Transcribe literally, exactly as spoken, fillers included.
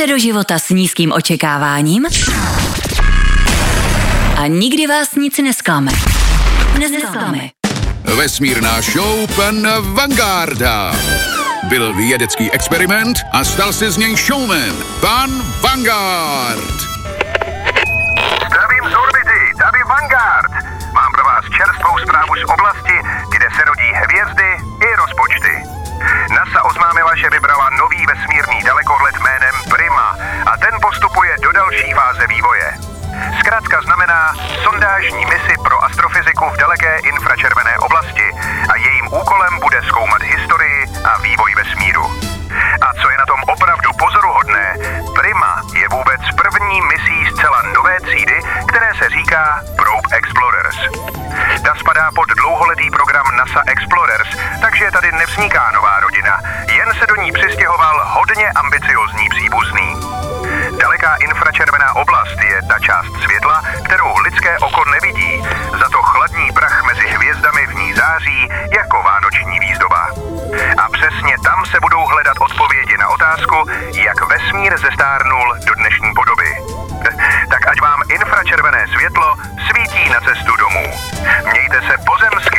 Jdete do života s nízkým očekáváním a nikdy vás nic nesklame. Nesklame. Vesmírná show pan Vangarda. Byl vědecký experiment a stal se z něj showman. Pan Vanguard. Zdravím z orbity, tady Vanguard. Mám pro vás čerstvou zprávu z oblasti, kde se rodí hvězdy i rozpočty. NASA oznámila, že vybrala nový vesmírný dalekohled jménem Prima a ten postupuje do další fáze vývoje. Zkrátka znamená sondážní misi pro astrofyziku v daleké infračervené oblasti a jejím úkolem bude zkoumat historii a vývoj vesmíru. A co je na tom opravdu pozoruhodné, Prima je vůbec první misí zcela nové třídy, které se říká Probe Explorers. Ta spadá pod dlouholetý program NASA Explorers, takže tady nevzniká nová rodina, jen se do ní přistěhoval hodně ambiciozní příbuzný. Daleká infračervená oblast je ta část světla, kterou lidské oko nevidí, za to chladný prach mezi hvězdami v ní září jako vánoční výzdoba. A přesně tam se budou hledat odpovědi na otázku, jak vesmír zestárnul do dnešní podoby. Tak ať vám infračervené světlo svítí na cestu domů. Mějte se pozemsky